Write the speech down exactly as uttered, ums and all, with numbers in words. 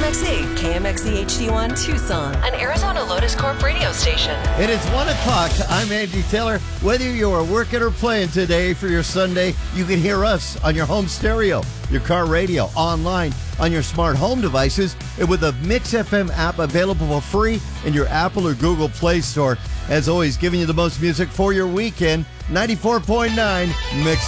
X E, K M X E H D one Tucson, an Arizona Lotus Corp radio station. It is one o'clock. I'm Andy Taylor. Whether you are working or playing today for your Sunday, you can hear us on your home stereo, your car radio, online, on your smart home devices, and with a Mix F M app available for free in your Apple or Google Play Store. As always, giving you the most music for your weekend, ninety-four point nine Mix